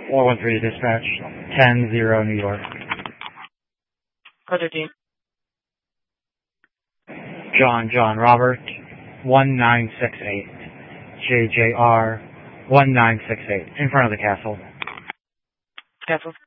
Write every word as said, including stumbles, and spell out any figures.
four one three dispatch, ten zero New York. Code thirteen. John, John, Robert, one nine six eight. J J R, one nine six eight. In front of the castle. Castle.